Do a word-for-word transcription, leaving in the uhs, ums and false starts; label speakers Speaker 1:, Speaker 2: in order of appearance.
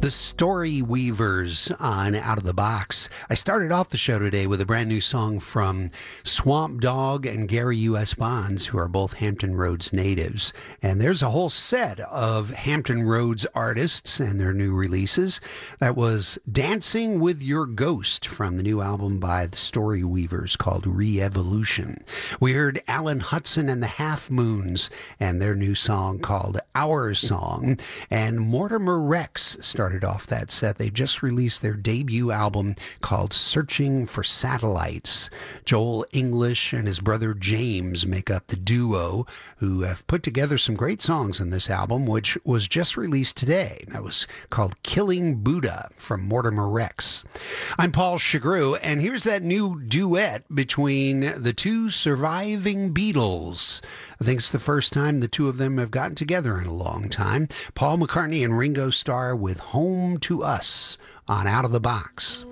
Speaker 1: The Story Weavers on Out of the Box. I started off the show today with a brand new song from Swamp Dogg and Gary U S. Bonds, who are both Hampton Roads natives. And there's a whole set of Hampton Roads artists and their new releases. That was Dancing with Your Ghost from the new album by the Story Weavers called Re-Evolution. We heard Alan Hudson and the Half Moons and their new song called Our Song. And Mortimer Rex started off that set. They just released their debut album called Searching for Satellites. Joel English and his brother James make up the duo who have put together some great songs in this album, which was just released today. That was called Killing Buddha from Mortimer Rex. I'm Paul Chagru, and here's that new duet between the two surviving Beatles. I think it's the first time the two of them have gotten together in a long time. Paul McCartney and Ringo Starr with Home to Us on Out of the Box.